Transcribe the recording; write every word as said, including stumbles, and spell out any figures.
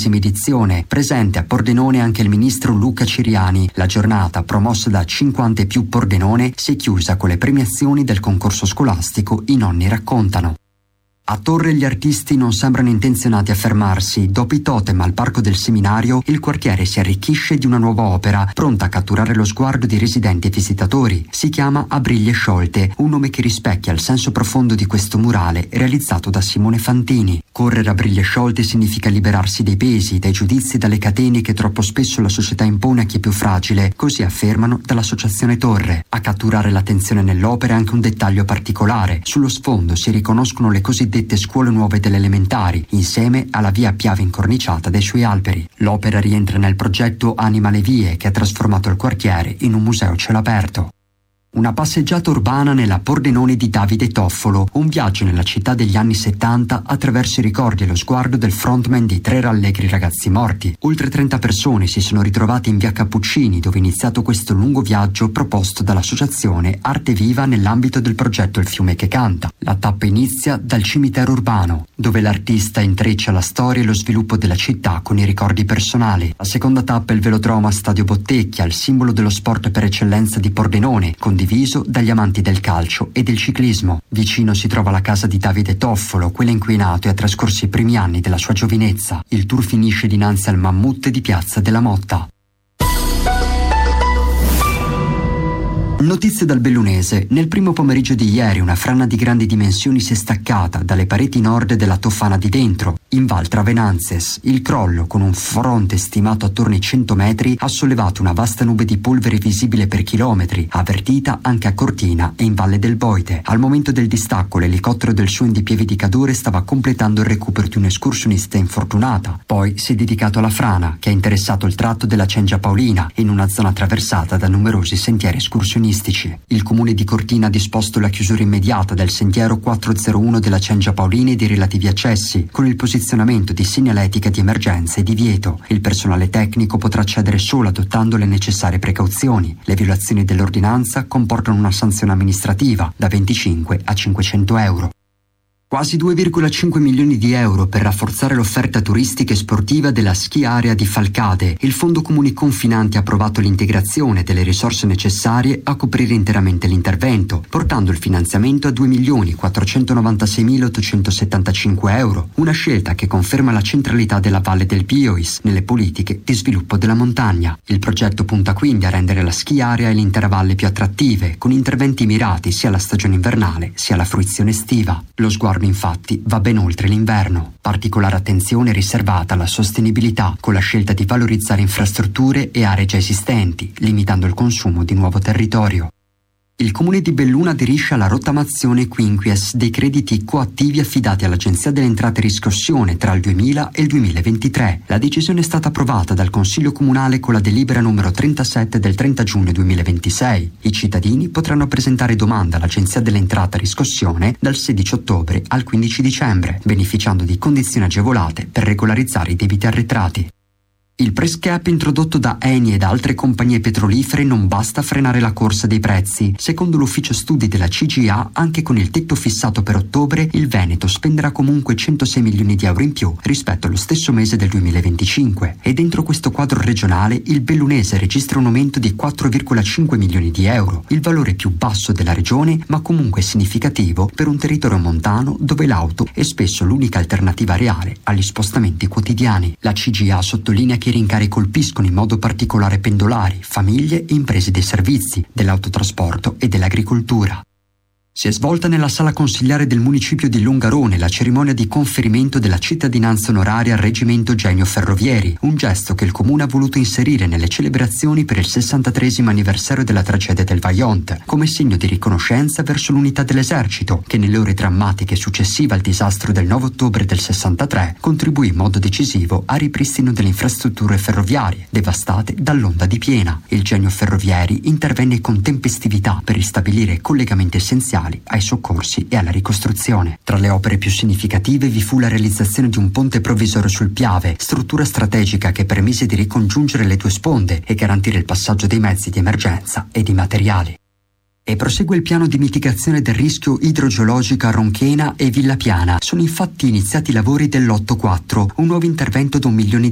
quarantesima edizione, presente a Pordenone anche il ministro Luca Ciriani. La giornata, promossa da cinquanta e più Pordenone, si è chiusa con le premiazioni del concorso scolastico I nonni raccontano. A Torre gli artisti non sembrano intenzionati a fermarsi. Dopo i totem al Parco del Seminario, il quartiere si arricchisce di una nuova opera, pronta a catturare lo sguardo di residenti e visitatori. Si chiama A briglie sciolte, un nome che rispecchia il senso profondo di questo murale realizzato da Simone Fantini. Correre a briglie sciolte significa liberarsi dai pesi, dai giudizi e dalle catene che troppo spesso la società impone a chi è più fragile, così affermano dall'associazione Torre. A catturare l'attenzione nell'opera è anche un dettaglio particolare. Sullo sfondo si riconoscono le cosiddette scuole nuove delle elementari, insieme alla via Piave incorniciata dai suoi alberi. L'opera rientra nel progetto Anima le vie, che ha trasformato il quartiere in un museo a cielo aperto. Una passeggiata urbana nella Pordenone di Davide Toffolo, un viaggio nella città degli anni settanta attraverso i ricordi e lo sguardo del frontman di Tre rallegri ragazzi morti. Oltre trenta persone si sono ritrovate in via Cappuccini, dove è iniziato questo lungo viaggio proposto dall'associazione Arte Viva nell'ambito del progetto Il fiume che canta. La tappa inizia dal cimitero urbano, dove l'artista intreccia la storia e lo sviluppo della città con i ricordi personali. La seconda tappa è il velodroma Stadio Bottecchia, il simbolo dello sport per eccellenza di Pordenone, con diviso dagli amanti del calcio e del ciclismo. Vicino si trova la casa di Davide Toffolo, quella in cui è nato e ha trascorso i primi anni della sua giovinezza. Il tour finisce dinanzi al mammut di Piazza della Motta. Notizie dal Bellunese. Nel primo pomeriggio di ieri una frana di grandi dimensioni si è staccata dalle pareti nord della Tofana di Dentro, in Val Travenanzes. Il crollo, con un fronte stimato attorno ai cento metri, ha sollevato una vasta nube di polvere visibile per chilometri, avvertita anche a Cortina e in Valle del Boite. Al momento del distacco l'elicottero del suo Indipievi di Cadore stava completando il recupero di un'escursionista infortunata. Poi si è dedicato alla frana, che ha interessato il tratto della Cengia Paolina, in una zona attraversata da numerosi sentieri escursionistici. Il comune di Cortina ha disposto la chiusura immediata del sentiero quattrocentouno della Cengia Paolina e dei relativi accessi, con il posizionamento di segnaletica di emergenza e divieto. Il personale tecnico potrà accedere solo adottando le necessarie precauzioni. Le violazioni dell'ordinanza comportano una sanzione amministrativa da venticinque a cinquecento euro. Quasi due virgola cinque milioni di euro per rafforzare l'offerta turistica e sportiva della ski area di Falcade. Il Fondo Comuni Confinanti ha approvato l'integrazione delle risorse necessarie a coprire interamente l'intervento, portando il finanziamento a due milioni quattrocentonovantaseiemilaottocentosettantacinque euro, una scelta che conferma la centralità della Valle del Piois nelle politiche di sviluppo della montagna. Il progetto punta quindi a rendere la ski area e l'intera valle più attrattive, con interventi mirati sia alla stagione invernale sia alla fruizione estiva. Lo sguardo infatti va ben oltre l'inverno. Particolare attenzione è riservata alla sostenibilità, con la scelta di valorizzare infrastrutture e aree già esistenti, limitando il consumo di nuovo territorio. Il comune di Belluno aderisce alla rottamazione quinquies dei crediti coattivi affidati all'Agenzia delle Entrate e Riscossione tra il duemila e il duemilaventitré. La decisione è stata approvata dal Consiglio Comunale con la delibera numero trentasette del trenta giugno duemilaventisei. I cittadini potranno presentare domanda all'Agenzia delle Entrate e Riscossione dal sedici ottobre al quindici dicembre, beneficiando di condizioni agevolate per regolarizzare i debiti arretrati. Il price cap introdotto da Eni e da altre compagnie petrolifere non basta a frenare la corsa dei prezzi. Secondo l'ufficio studi della C G A, anche con il tetto fissato per ottobre, il Veneto spenderà comunque centosei milioni di euro in più rispetto allo stesso mese del duemilaventicinque. E dentro questo quadro regionale, il Bellunese registra un aumento di quattro virgola cinque milioni di euro, il valore più basso della regione, ma comunque significativo per un territorio montano dove l'auto è spesso l'unica alternativa reale agli spostamenti quotidiani. La C G A sottolinea che i rincari colpiscono in modo particolare pendolari, famiglie e imprese dei servizi, dell'autotrasporto e dell'agricoltura. Si è svolta nella sala consiliare del municipio di Longarone la cerimonia di conferimento della cittadinanza onoraria al reggimento Genio Ferrovieri, un gesto che il comune ha voluto inserire nelle celebrazioni per il sessantatreesimo anniversario della tragedia del Vajont, come segno di riconoscenza verso l'unità dell'esercito, che nelle ore drammatiche successive al disastro del nove ottobre del sessantatré contribuì in modo decisivo al ripristino delle infrastrutture ferroviarie devastate dall'onda di piena. Il Genio Ferrovieri intervenne con tempestività per ristabilire collegamenti essenziali ai soccorsi e alla ricostruzione. Tra le opere più significative vi fu la realizzazione di un ponte provvisorio sul Piave, struttura strategica che permise di ricongiungere le due sponde e garantire il passaggio dei mezzi di emergenza e di materiali. E prosegue il piano di mitigazione del rischio idrogeologico a Ronchena e Villapiana. Sono infatti iniziati i lavori dell'otto quattro, un nuovo intervento da un milione